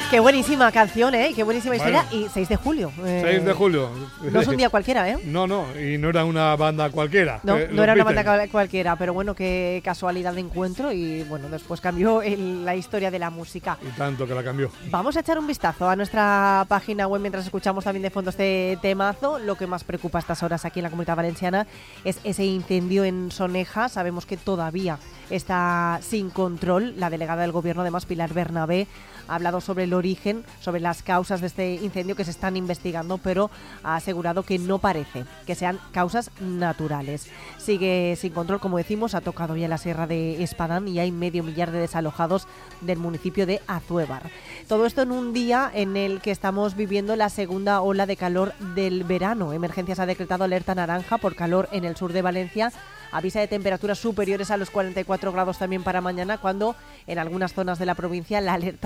Qué buenísima canción, ¿eh? Qué buenísima historia. Bueno. Y 6 de julio. 6 de julio. No es un día cualquiera, ¿eh? No, y no era una banda cualquiera. No, Los no era una Beatles. banda cualquiera, pero bueno, qué casualidad de encuentro y bueno, después cambió la historia de la música. Y tanto que la cambió. Vamos a echar un vistazo a nuestra página web mientras escuchamos también de fondo este temazo. Lo que más preocupa a estas horas aquí en la Comunidad Valenciana es ese incendio en Soneja. Sabemos que todavía está sin control. La delegada del Gobierno, además, Pilar Bernabé, ha hablado sobre el origen, sobre las causas de este incendio que se están investigando, pero ha asegurado que no parece que sean causas naturales. Sigue sin control, como decimos, ha tocado ya la Sierra de Espadán y hay 500.000 de desalojados del municipio de Azuévar. Todo esto en un día en el que estamos viviendo la segunda ola de calor del verano. Emergencias ha decretado alerta naranja por calor en el sur de Valencia. Avisa de temperaturas superiores a los 44 grados también para mañana, cuando en algunas zonas de la provincia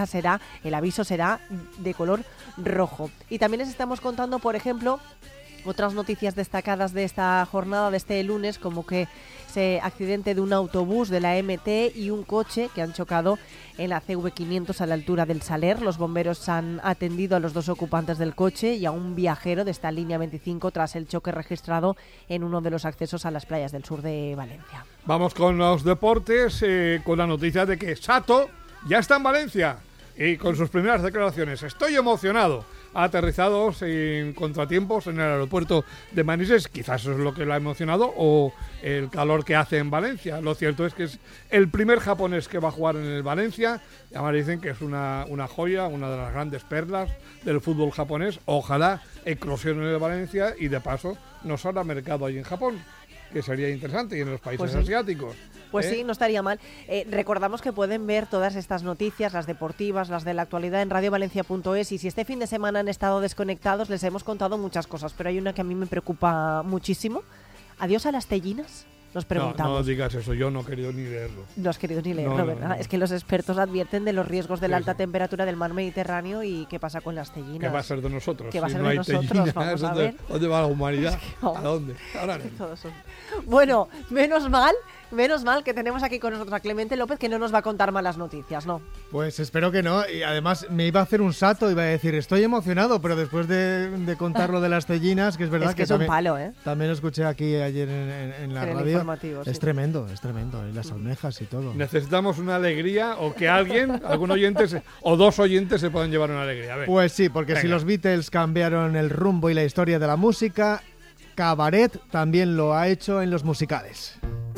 el aviso será de color rojo. Y también les estamos contando, por ejemplo, otras noticias destacadas de esta jornada, de este lunes, como que ese accidente de un autobús de la MT y un coche que han chocado en la CV500 a la altura del Saler. Los bomberos han atendido a los 2 ocupantes del coche y a un viajero de esta línea 25 tras el choque registrado en uno de los accesos a las playas del sur de Valencia. Vamos con los deportes, con la noticia de que Sato ya está en Valencia y con sus primeras declaraciones. Estoy emocionado. Ha aterrizado sin contratiempos en el aeropuerto de Manises. Quizás eso es lo que lo ha emocionado, o el calor que hace en Valencia. Lo cierto es que es el primer japonés que va a jugar en el Valencia. Además dicen que es una joya, una de las grandes perlas del fútbol japonés. Ojalá eclosione en el Valencia y de paso nos abra mercado ahí en Japón, que sería interesante, y en los países asiáticos. Pues sí, no estaría mal. Recordamos que pueden ver todas estas noticias, las deportivas, las de la actualidad, en radiovalencia.es, y si este fin de semana han estado desconectados, les hemos contado muchas cosas, pero hay una que a mí me preocupa muchísimo. ¿Adiós a las tellinas? Nos preguntamos. No digas eso, yo no he querido ni leerlo. No has querido ni leerlo, ¿verdad? No. Es que los expertos advierten de los riesgos de la alta temperatura del mar Mediterráneo y qué pasa con las tellinas. ¿Qué va a ser de nosotros? ¿Qué va a ser no de hay nosotros? tellinas, Vamos a ver. ¿Dónde va la humanidad? Es que, ¿A dónde? Ahora no. Todos son... Bueno, menos mal que tenemos aquí con nosotros a Clemente López, que no nos va a contar malas noticias, ¿no? Pues espero que no. Y además me iba a hacer un salto, iba a decir, estoy emocionado, pero después de contar lo de las tellinas, que es verdad es que es también, un palo, ¿eh? También lo escuché aquí ayer en la En el radio. informativo, es sí. tremendo, y las almejas y todo. Necesitamos una alegría, o que algún oyente o 2 oyentes se puedan llevar una alegría. A ver. Pues sí, porque Venga. si los Beatles cambiaron el rumbo y la historia de la música, Cabaret también lo ha hecho en los musicales.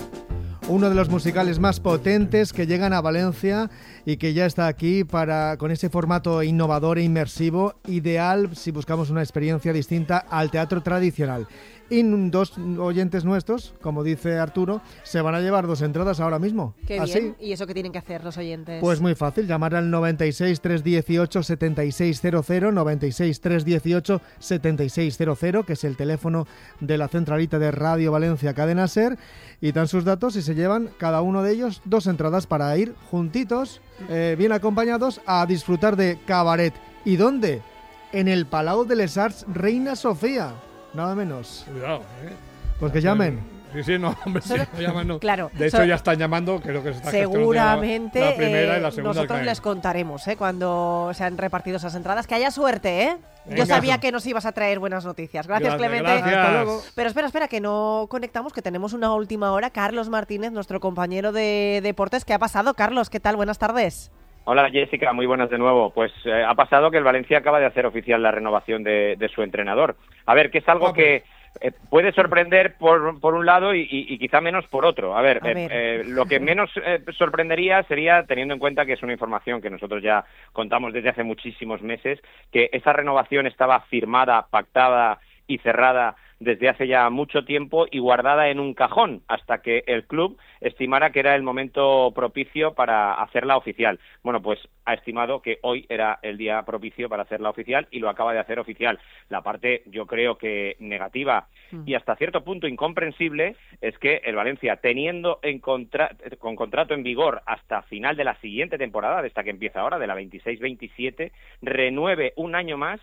Uno de los musicales más potentes que llegan a Valencia y que ya está aquí con ese formato innovador e inmersivo, ideal si buscamos una experiencia distinta al teatro tradicional. Y 2 oyentes nuestros, como dice Arturo, se van a llevar 2 entradas ahora mismo. Qué ¿Así? bien. ¿Y eso qué tienen que hacer los oyentes? Pues muy fácil, llamar al 96 318 7600, 96 318 7600, que es el teléfono de la centralita de Radio Valencia Cadena Ser, y dan sus datos y se llevan cada uno de ellos 2 entradas para ir juntitos, bien acompañados, a disfrutar de Cabaret. ¿Y dónde? En el Palau de les Arts Reina Sofía. Nada menos. Cuidado, Pues que llamen. Sí, no, hombre, sí, no llaman, no. Claro. De hecho, ya están llamando, creo que se está seguramente la primera y la segunda. nosotros les contaremos cuando se han repartido esas entradas. Que haya suerte, ¿eh? Venga. Yo sabía que nos ibas a traer buenas noticias. Gracias, Clemente. Gracias. Hasta luego. Pero espera, que no conectamos, que tenemos una última hora. Carlos Martínez, nuestro compañero de deportes. ¿Qué ha pasado, Carlos? ¿Qué tal? Buenas tardes. Hola Jessica, muy buenas de nuevo. Pues ha pasado que el Valencia acaba de hacer oficial la renovación de su entrenador. A ver, que es algo que puede sorprender por un lado y quizá menos por otro. A ver. Lo que menos sorprendería sería, teniendo en cuenta que es una información que nosotros ya contamos desde hace muchísimos meses, que esa renovación estaba firmada, pactada y cerrada desde hace ya mucho tiempo y guardada en un cajón hasta que el club estimara que era el momento propicio para hacerla oficial. Bueno, pues ha estimado que hoy era el día propicio para hacerla oficial y lo acaba de hacer oficial. La parte, yo creo que negativa y hasta cierto punto incomprensible, es que el Valencia, teniendo con contrato en vigor hasta final de la siguiente temporada, de esta que empieza ahora, de la 26-27, renueve un año más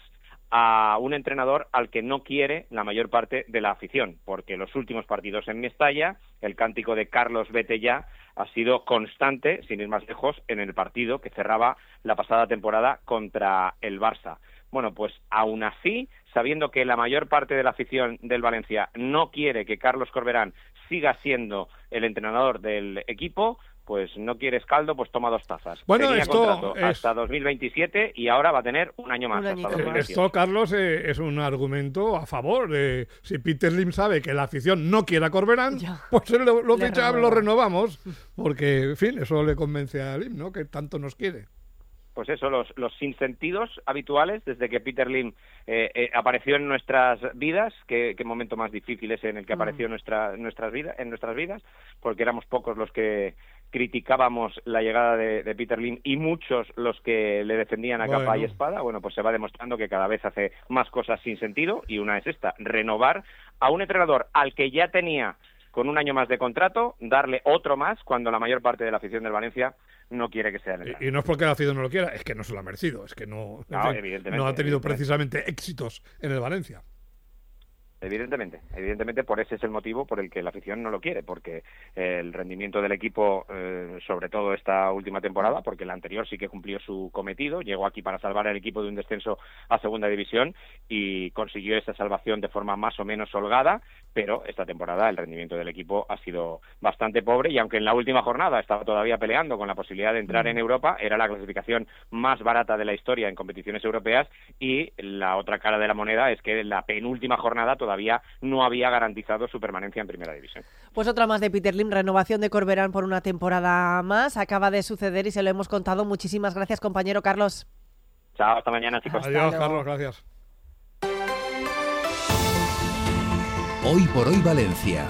a un entrenador al que no quiere la mayor parte de la afición, porque los últimos partidos en Mestalla, el cántico de Carlos vete ya ha sido constante, sin ir más lejos, en el partido que cerraba la pasada temporada contra el Barça. Bueno, pues aún así, sabiendo que la mayor parte de la afición del Valencia no quiere que Carlos Corberán siga siendo el entrenador del equipo, pues no quieres caldo, pues toma 2 tazas. Bueno, tenía esto contrato hasta 2027 y ahora va a tener un año más. Hasta 2028. Esto, Carlos, es un argumento a favor. Si Peter Lim sabe que la afición no quiere a Corberán, pues lo renovamos, porque, en fin, eso le convence a Lim, ¿no?, que tanto nos quiere. Pues eso, los sinsentidos habituales desde que Peter Lim apareció en nuestras vidas, qué momento más difícil es en el que apareció en nuestras vidas, porque éramos pocos los que criticábamos la llegada de Peter Lim y muchos los que le defendían a capa y espada. Bueno, pues se va demostrando que cada vez hace más cosas sin sentido, y una es esta: renovar a un entrenador al que ya tenía con un año más de contrato, darle otro más cuando la mayor parte de la afición del Valencia no quiere que sea el entrenador. Y no es porque la afición no lo quiera, es que no se lo ha merecido, es que no ha tenido precisamente éxitos en el Valencia. Evidentemente, por ese es el motivo por el que la afición no lo quiere, porque el rendimiento del equipo, sobre todo esta última temporada, porque la anterior sí que cumplió su cometido, llegó aquí para salvar al equipo de un descenso a segunda división y consiguió esa salvación de forma más o menos holgada, pero esta temporada el rendimiento del equipo ha sido bastante pobre, y aunque en la última jornada estaba todavía peleando con la posibilidad de entrar en Europa, era la clasificación más barata de la historia en competiciones europeas, y la otra cara de la moneda es que en la penúltima jornada todavía no había garantizado su permanencia en primera división. Pues otra más de Peter Lim, renovación de Corberán por una temporada más, acaba de suceder y se lo hemos contado. Muchísimas gracias, compañero Carlos. Chao, hasta mañana, chicos. Adiós, Carlos, gracias. Hoy por hoy Valencia.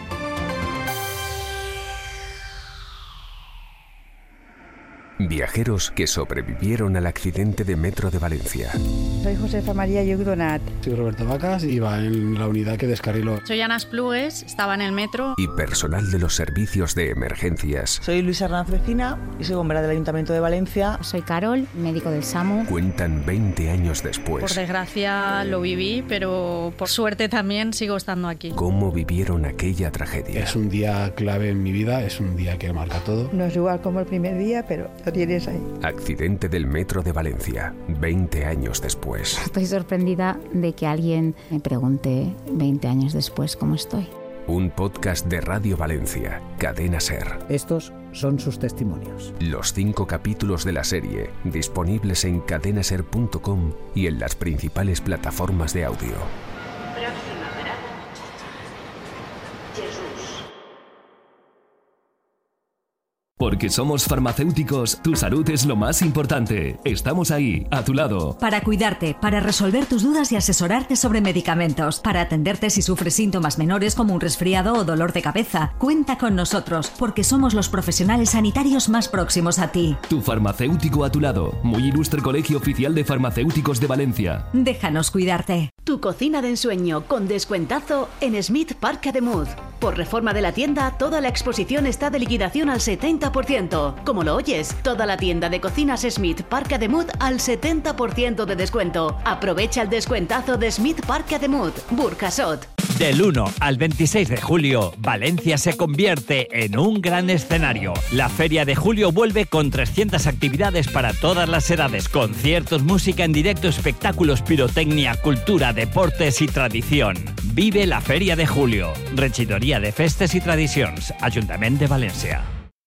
Viajeros que sobrevivieron al accidente de metro de Valencia. Soy Josefa María Yugdonat. Soy Roberto Vacas, iba en la unidad que descarriló. Soy Ana Esplugues, estaba en el metro. Y personal de los servicios de emergencias. Soy Luisa Hernández Vecina y soy bombera del Ayuntamiento de Valencia. Soy Carol, médico del SAMU. Cuentan 20 años después. Por desgracia lo viví, pero por suerte también sigo estando aquí. ¿Cómo vivieron aquella tragedia? Es un día clave en mi vida, es un día que marca todo. No es igual como el primer día, pero lo tienes ahí. Accidente del metro de Valencia, 20 años después. Estoy sorprendida de que alguien me pregunte 20 años después cómo estoy. Un podcast de Radio Valencia, Cadena SER. Estos son sus testimonios. Los 5 capítulos de la serie, disponibles en cadenaser.com y en las principales plataformas de audio. Próxima parada, Jesús. Porque somos farmacéuticos, tu salud es lo más importante. Estamos ahí, a tu lado. Para cuidarte, para resolver tus dudas y asesorarte sobre medicamentos, para atenderte si sufres síntomas menores como un resfriado o dolor de cabeza. Cuenta con nosotros, porque somos los profesionales sanitarios más próximos a ti. Tu farmacéutico a tu lado. Muy ilustre Colegio Oficial de Farmacéuticos de Valencia. Déjanos cuidarte. Tu cocina de ensueño con descuentazo en Smith Parc Ademuz. Por reforma de la tienda, toda la exposición está de liquidación al 70%. Como lo oyes, toda la tienda de cocinas Smith Parc Ademuz al 70% de descuento. Aprovecha el descuentazo de Smith Parc Ademuz, Burjasot. Del 1 al 26 de julio, Valencia se convierte en un gran escenario. La Feria de Julio vuelve con 300 actividades para todas las edades, conciertos, música en directo, espectáculos, pirotecnia, cultura, deportes y tradición. Vive la Feria de Julio. Regidoria de Festes y Tradicions, Ayuntamiento de Valencia.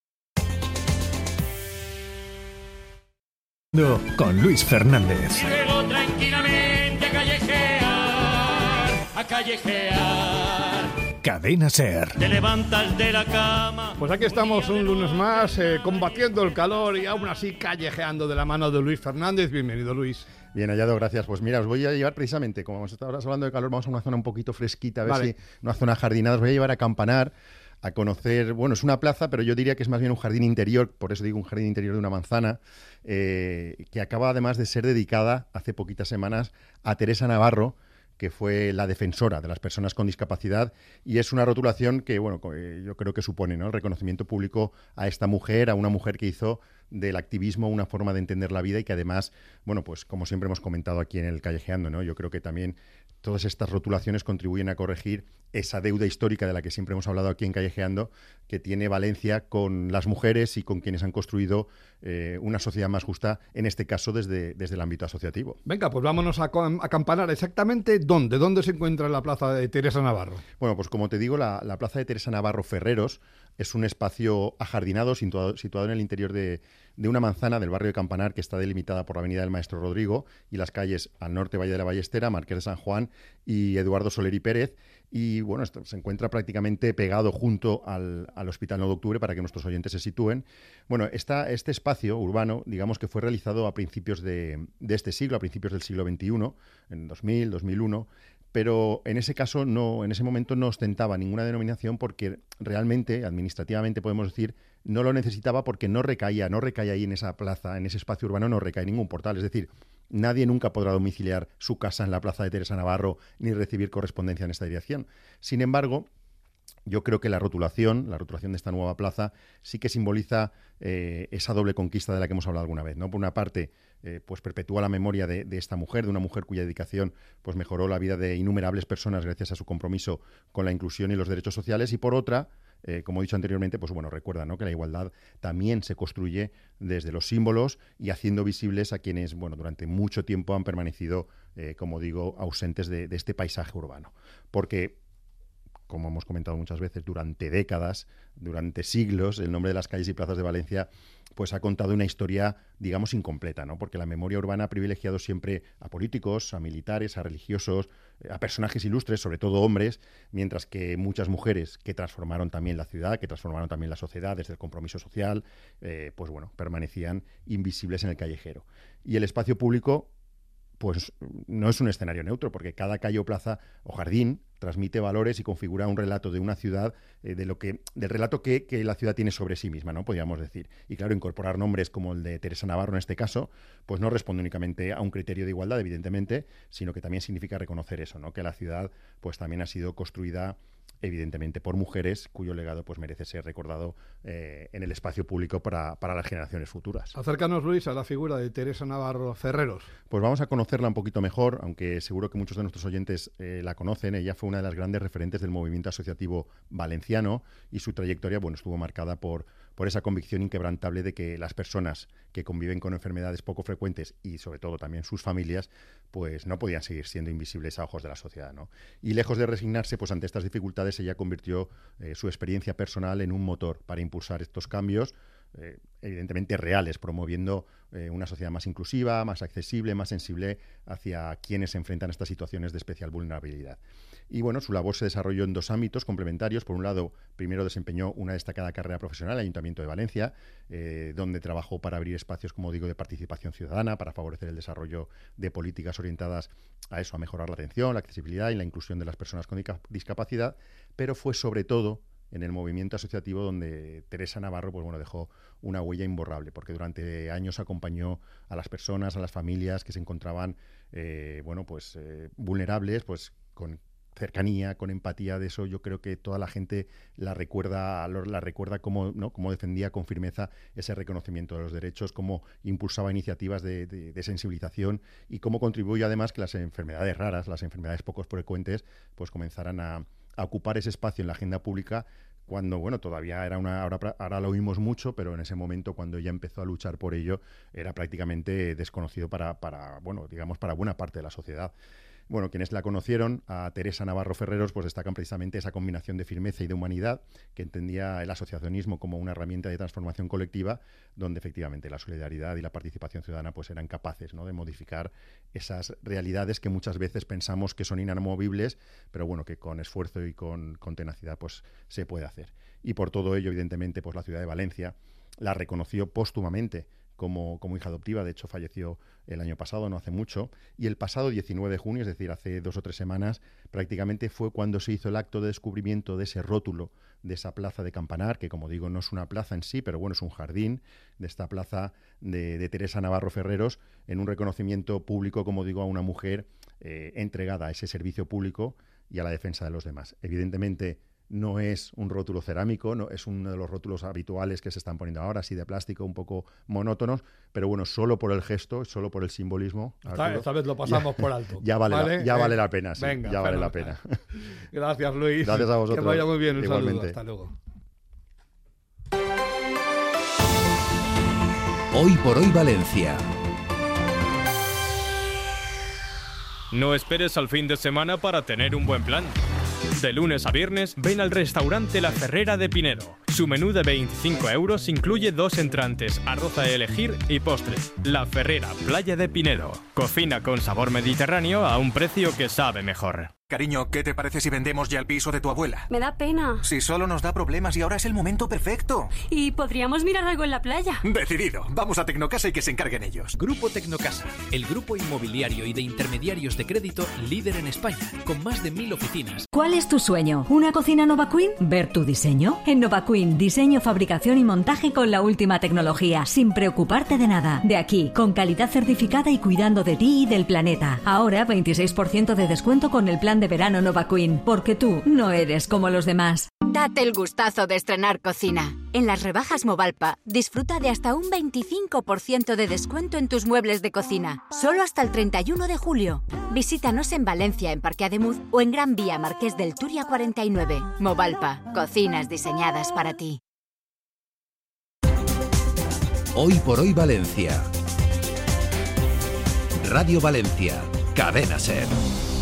Con Luis Fernández. Y luego tranquilamente a callejear. Cadena SER. Te levantas de la cama. Pues aquí estamos un lunes más, combatiendo el calor y aún así callejeando de la mano de Luis Fernández. Bienvenido, Luis. Bien hallado, gracias. Pues mira, os voy a llevar precisamente, como hemos estado hablando de calor, vamos a una zona un poquito fresquita, a ver si una zona jardinada. Os voy a llevar a Campanar, a conocer, bueno, es una plaza, pero yo diría que es más bien un jardín interior, por eso digo un jardín interior de una manzana, que acaba además de ser dedicada hace poquitas semanas a Teresa Navarro, que fue la defensora de las personas con discapacidad, y es una rotulación que, bueno, yo creo que supone, ¿no?, el reconocimiento público a esta mujer, a una mujer que hizo del activismo una forma de entender la vida y que además, bueno, pues como siempre hemos comentado aquí en el Callejeando, ¿no?, yo creo que también todas estas rotulaciones contribuyen a corregir esa deuda histórica de la que siempre hemos hablado aquí en Callejeando, que tiene Valencia con las mujeres y con quienes han construido una sociedad más justa, en este caso desde el ámbito asociativo. Venga, pues vámonos a campanar. Exactamente ¿dónde se encuentra la plaza de Teresa Navarro? Bueno, pues como te digo, la plaza de Teresa Navarro Ferreros es un espacio ajardinado situado en el interior de una manzana del barrio de Campanar, que está delimitada por la avenida del Maestro Rodrigo y las calles al norte Valle de la Ballestera, Marqués de San Juan y Eduardo Soler y Pérez. Y bueno, esto se encuentra prácticamente pegado junto al Hospital 9 de Octubre, para que nuestros oyentes se sitúen. Bueno, este espacio urbano, digamos que fue realizado a principios de este siglo, a principios del siglo XXI, en 2000, 2001, pero en ese caso en ese momento no ostentaba ninguna denominación, porque realmente, administrativamente podemos decir, no lo necesitaba, porque no recaía ahí en esa plaza, en ese espacio urbano, no recae ningún portal. Es decir, nadie nunca podrá domiciliar su casa en la plaza de Teresa Navarro ni recibir correspondencia en esta dirección. Sin embargo, yo creo que la rotulación de esta nueva plaza sí que simboliza esa doble conquista de la que hemos hablado alguna vez, ¿no? Por una parte, pues perpetúa la memoria de esta mujer, de una mujer cuya dedicación pues mejoró la vida de innumerables personas gracias a su compromiso con la inclusión y los derechos sociales, y por otra, como he dicho anteriormente, pues bueno, recuerda, ¿no?, que la igualdad también se construye desde los símbolos y haciendo visibles a quienes, bueno, durante mucho tiempo han permanecido, como digo, ausentes de este paisaje urbano. Porque, como hemos comentado muchas veces, durante décadas, durante siglos, el nombre de las calles y plazas de Valencia pues ha contado una historia, digamos, incompleta, ¿no? Porque la memoria urbana ha privilegiado siempre a políticos, a militares, a religiosos, a personajes ilustres, sobre todo hombres, mientras que muchas mujeres que transformaron también la ciudad, que transformaron también la sociedad desde el compromiso social, pues bueno, permanecían invisibles en el callejero. Y el espacio público, pues no es un escenario neutro, porque cada calle o plaza o jardín transmite valores y configura un relato de una ciudad, del relato que la ciudad tiene sobre sí misma, ¿no?, podríamos decir. Y claro, incorporar nombres como el de Teresa Navarro en este caso, pues no responde únicamente a un criterio de igualdad, evidentemente, sino que también significa reconocer eso, ¿no?, que la ciudad pues también ha sido construida evidentemente por mujeres, cuyo legado pues merece ser recordado en el espacio público para las generaciones futuras. Acércanos, Luis, a la figura de Teresa Navarro Ferreros. Pues vamos a conocerla un poquito mejor, aunque seguro que muchos de nuestros oyentes la conocen. Ella fue una de las grandes referentes del movimiento asociativo valenciano, y su trayectoria, bueno, estuvo marcada por esa convicción inquebrantable de que las personas que conviven con enfermedades poco frecuentes, y sobre todo también sus familias, pues no podían seguir siendo invisibles a ojos de la sociedad, ¿no? Y lejos de resignarse pues ante estas dificultades, ella convirtió su experiencia personal en un motor para impulsar estos cambios, evidentemente reales, promoviendo una sociedad más inclusiva, más accesible, más sensible hacia quienes se enfrentan a estas situaciones de especial vulnerabilidad. Y bueno, su labor se desarrolló en dos ámbitos complementarios. Por un lado, primero desempeñó una destacada carrera profesional en el Ayuntamiento de Valencia, donde trabajó para abrir espacios, como digo, de participación ciudadana, para favorecer el desarrollo de políticas orientadas a eso, a mejorar la atención, la accesibilidad y la inclusión de las personas con discapacidad, pero fue sobre todo en el movimiento asociativo donde Teresa Navarro pues bueno, dejó una huella imborrable, porque durante años acompañó a las personas, a las familias que se encontraban vulnerables, pues con cercanía, con empatía. De eso yo creo que toda la gente la recuerda cómo, ¿no?, cómo defendía con firmeza ese reconocimiento de los derechos, cómo impulsaba iniciativas de sensibilización, y cómo contribuyó además que las enfermedades raras, las enfermedades poco frecuentes, pues comenzaran a ocupar ese espacio en la agenda pública, cuando, bueno, todavía era ahora lo oímos mucho, pero en ese momento, cuando ella empezó a luchar por ello, era prácticamente desconocido para buena parte de la sociedad. Bueno, quienes la conocieron, a Teresa Navarro Ferreros, pues destacan precisamente esa combinación de firmeza y de humanidad, que entendía el asociacionismo como una herramienta de transformación colectiva, donde efectivamente la solidaridad y la participación ciudadana pues eran capaces, ¿no?, de modificar esas realidades que muchas veces pensamos que son inamovibles, pero bueno, que con esfuerzo y con tenacidad pues se puede hacer. Y por todo ello, evidentemente, pues la ciudad de Valencia la reconoció póstumamente como hija adoptiva. De hecho, falleció el año pasado, no hace mucho. Y el pasado 19 de junio, es decir, hace 2 o 3 semanas, prácticamente fue cuando se hizo el acto de descubrimiento de ese rótulo de esa plaza de Campanar, que como digo, no es una plaza en sí, pero bueno, es un jardín de esta plaza de Teresa Navarro Ferreros, en un reconocimiento público, como digo, a una mujer entregada a ese servicio público y a la defensa de los demás. Evidentemente, no es un rótulo cerámico, no es uno de los rótulos habituales que se están poniendo ahora, así de plástico, un poco monótonos, pero bueno, solo por el gesto, solo por el simbolismo. Esta vez lo pasamos por alto. Ya vale la pena, sí. Venga, ya vale la pena. Gracias, Luis. Gracias a vosotros. Que vaya muy bien, un Igualmente. saludo. Hasta luego. Hoy por hoy Valencia. No esperes al fin de semana para tener un buen plan. De lunes a viernes, ven al restaurante La Ferrera de Pinedo. Su menú de 25 euros incluye 2 entrantes, arroz a elegir y postre. La Ferrera, Playa de Pinedo. Cocina con sabor mediterráneo a un precio que sabe mejor. Cariño, ¿qué te parece si vendemos ya el piso de tu abuela? Me da pena. Si solo nos da problemas y ahora es el momento perfecto. Y podríamos mirar algo en la playa. Decidido. Vamos a Tecnocasa y que se encarguen ellos. Grupo Tecnocasa, el grupo inmobiliario y de intermediarios de crédito líder en España, con más de 1000 oficinas. ¿Cuál es tu sueño? ¿Una cocina Nova Queen? ¿Ver tu diseño? En Nova Queen, diseño, fabricación y montaje con la última tecnología, sin preocuparte de nada. De aquí, con calidad certificada y cuidando de ti y del planeta. Ahora, 26% de descuento con el plan de verano Nova Queen, porque tú no eres como los demás. Date el gustazo de estrenar cocina. En las rebajas Movalpa, disfruta de hasta un 25% de descuento en tus muebles de cocina. Solo hasta el 31 de julio. Visítanos en Valencia, en Parque Ademuz, o en Gran Vía Marqués del Turia 49. Movalpa, cocinas diseñadas para ti. Hoy por hoy Valencia. Radio Valencia, Cadena SER.